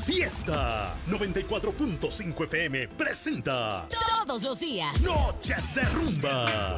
Fiesta 94.5 FM presenta todos los días Noches de Rumba.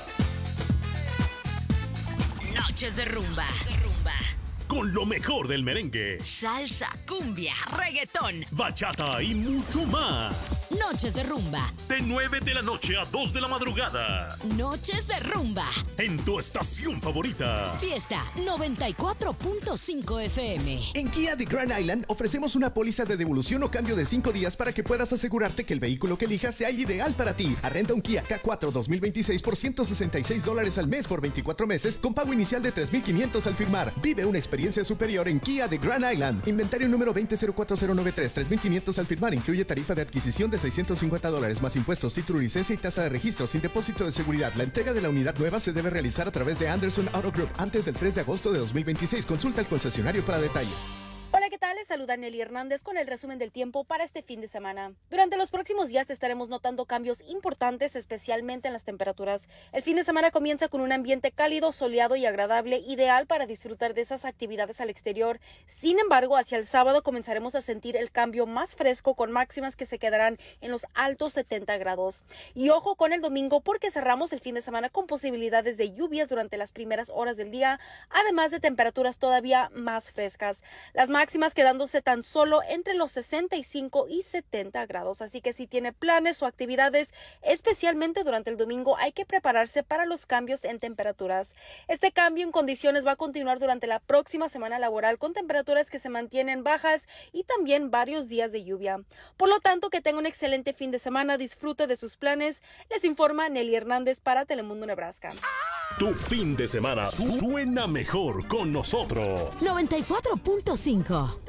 Noches de Rumba. Con lo mejor del merengue, Salsa, cumbia, reggaetón, bachata y mucho más. Noches de Rumba. De 9 de la noche a 2 de la madrugada. Noches de Rumba. En tu estación favorita. Fiesta 94.5 FM. En Kia de Grand Island ofrecemos una póliza de devolución o cambio de 5 días para que puedas asegurarte que el vehículo que elijas sea el ideal para ti. Arrenda un Kia K4 2026 por $166 al mes por 24 meses con pago inicial de $3,500 al firmar. Vive una experiencia superior en Kia de Grand Island. Inventario número 20040093, $3,500 al firmar. Incluye tarifa de adquisición de $650 más impuestos, título, licencia y tasa de registro sin depósito de seguridad. La entrega de la unidad nueva se debe realizar a través de Anderson Auto Group antes del 3 de agosto de 2026. Consulta al concesionario para detalles. Hola, ¿qué tal? Les saluda Nelly Hernández con el resumen del tiempo para este fin de semana. Durante los próximos días estaremos notando cambios importantes, especialmente en las temperaturas. El fin de semana comienza con un ambiente cálido, soleado y agradable, ideal para disfrutar de esas actividades al exterior. Sin embargo, hacia el sábado comenzaremos a sentir el cambio más fresco con máximas que se quedarán en los altos 70 grados. Y ojo con el domingo porque cerramos el fin de semana con posibilidades de lluvias durante las primeras horas del día, además de temperaturas todavía más frescas. Las máximas quedándose tan solo entre los 65 y 70 grados. Así que si tiene planes o actividades, especialmente durante el domingo, hay que prepararse para los cambios en temperaturas. Este cambio en condiciones va a continuar durante la próxima semana laboral con temperaturas que se mantienen bajas y también varios días de lluvia. Por lo tanto, que tenga un excelente fin de semana, disfrute de sus planes. Les informa Nelly Hernández para Telemundo Nebraska. Tu fin de semana suena mejor con nosotros. 94.5